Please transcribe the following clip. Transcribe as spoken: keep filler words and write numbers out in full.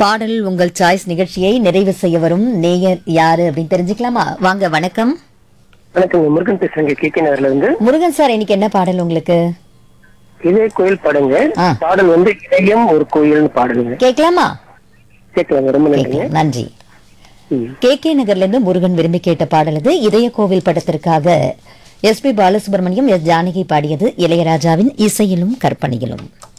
பாடல் உங்கள் சாய்ஸ் நிகழ்ச்சியை நிறைவு செய்ய வரும் நேயர் யாரு அப்படின்னு தெரிஞ்சுக்கலாமா? வாங்க, வணக்கம். வணக்கம், முருகன் பேசுறேங்க, கே கே நகர்ல இருந்து. முருகன் சார், இன்னைக்கு என்ன பாடல் உங்களுக்கு? இதே கோயில் பாடுங்க. ஆ. பாடல் வந்து இதயம் ஒரு கோயில்னு பாடுங்க. கேட்கலாமா? கேட்கலாங்க, ரொம்ப நன்றிங்க. கேட்கலாம். நன்றி. ம். கே கே நகர்ல இருந்து முருகன் விரும்பி கேட்ட பாடல் இது. இதய கோவில் படத்திற்காக S B Balasubramaniam, S Janaki பாடியது. இளையராஜாவின் இசையிலும் கற்பனையிலும்.